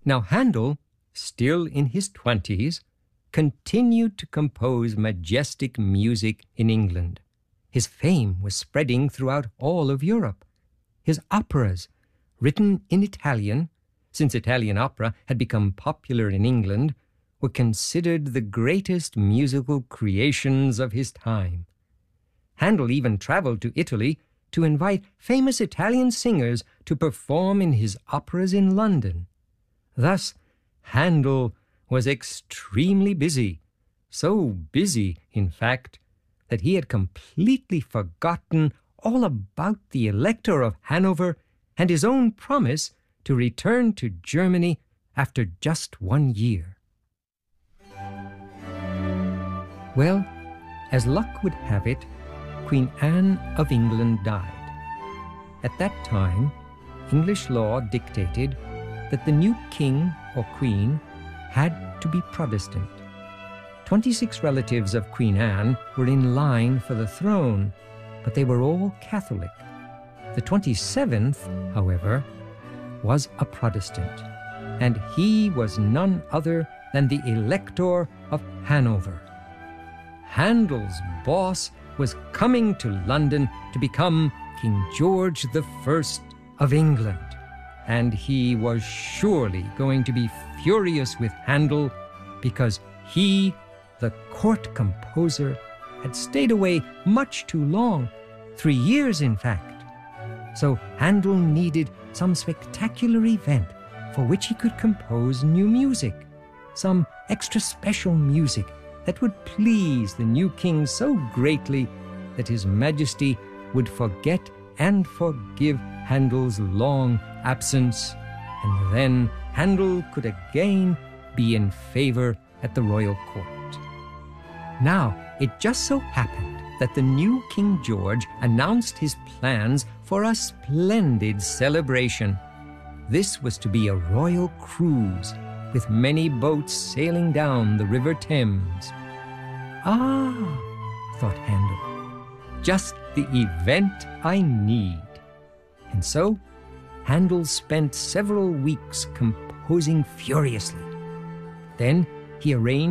Now Handel, still in his 20s, continued to compose majestic music in England. His fame was spreading throughout all of Europe. His operas, written in Italian, since Italian opera had become popular in England, were considered the greatest musical creations of his time. Handel even traveled to Italy to invite famous Italian singers to perform in his operas in London. Thus, Handel was extremely busy, so busy, in fact, that he had completely forgotten all about the Elector of Hanover and his own promise to return to Germany after just 1 year. Well, as luck would have it, Queen Anne of England died. At that time, English law dictated that the new king or queen had to be Protestant. 26 relatives of Queen Anne were in line for the throne, but they were all Catholic. The 27th, however, was a Protestant, and he was none other than the Elector of Hanover. Handel's boss was coming to London to become King George I of England, and he was surely going to be furious with Handel because he, the court composer, had stayed away much too long, 3 years in fact. So Handel needed some spectacular event for which he could compose new music, some extra special music that would please the new king so greatly that His Majesty would forget and forgive Handel's long absence, and then Handel could again be in favor at the royal court. Now, it just so happened that the new King George announced his plans for a splendid celebration. This was to be a royal cruise, with many boats sailing down the River Thames. Ah, thought Handel, just the event I need. And so, Handel spent several weeks composing furiously. Then he arranged